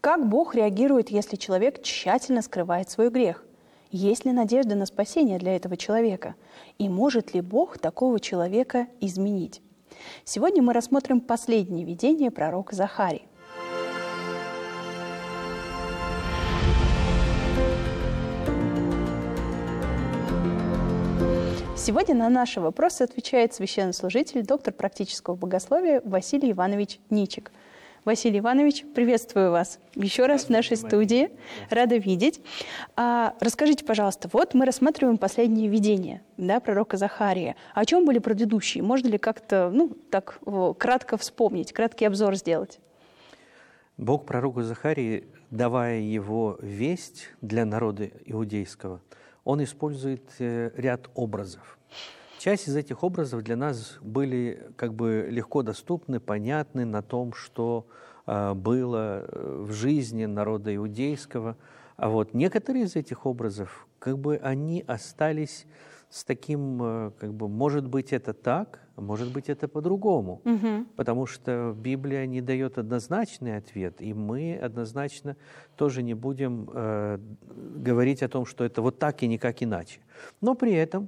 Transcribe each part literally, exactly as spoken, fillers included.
Как Бог реагирует, если человек тщательно скрывает свой грех? Есть ли надежда на спасение для этого человека? И может ли Бог такого человека изменить? Сегодня мы рассмотрим последнее видение пророка Захарии. Сегодня на наши вопросы отвечает священнослужитель, доктор практического богословия Василий Иванович Ничик. Василий Иванович, приветствую вас еще раз в нашей студии. Рада видеть. А, расскажите, пожалуйста, вот мы рассматриваем последнее видение, да, пророка Захарии. О чем были предыдущие? Можно ли как-то, ну, так кратко вспомнить, краткий обзор сделать? Бог пророку Захарии, давая его весть для народа иудейского, он использует ряд образов. Часть из этих образов для нас были как бы легко доступны, понятны на том, что э, было в жизни народа иудейского. А вот некоторые из этих образов, как бы они остались с таким, э, как бы, может быть, это так, может быть, это по-другому. Угу. Потому что Библия не дает однозначный ответ, и мы однозначно тоже не будем э, говорить о том, что это вот так и никак иначе. Но при этом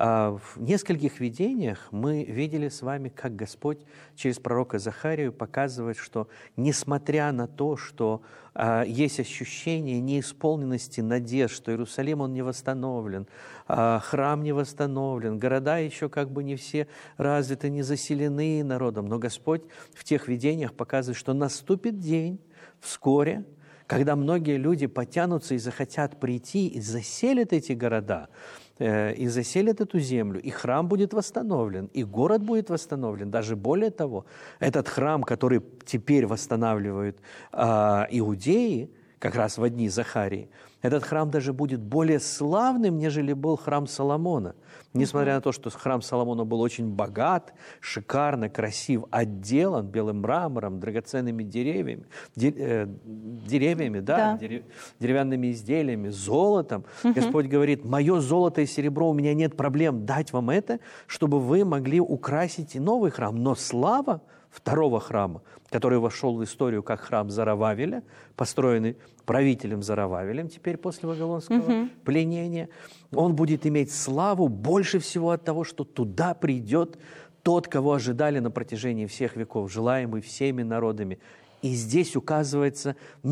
в нескольких видениях мы видели с вами, как Господь через пророка Захарию показывает, что несмотря на то, что а, есть ощущение неисполненности надежд, что Иерусалим он не восстановлен, а, храм не восстановлен, города еще как бы не все развиты, не заселены народом, но Господь в тех видениях показывает, что наступит день вскоре, когда многие люди потянутся и захотят прийти и заселят эти города, и заселят эту землю, и храм будет восстановлен, и город будет восстановлен. Даже более того, этот храм, который теперь восстанавливают а, иудеи, как раз в дни Захарии, этот храм даже будет более славным, нежели был храм Соломона. Несмотря на то, что храм Соломона был очень богат, шикарно, красив, отделан белым мрамором, драгоценными деревьями, де, э, деревьями, да, да. деревянными изделиями, золотом. Угу. Господь говорит: «Мое золото и серебро, у меня нет проблем дать вам это, чтобы вы могли украсить и новый храм». Но слава второго храма, который вошел в историю как храм Зоровавеля, построенный правителем Зоровавелем теперь после Вавилонского угу. пленения, он будет иметь славу больше всего от того, что туда придет тот, кого ожидали на протяжении всех веков, желаемый всеми народами. И здесь указывается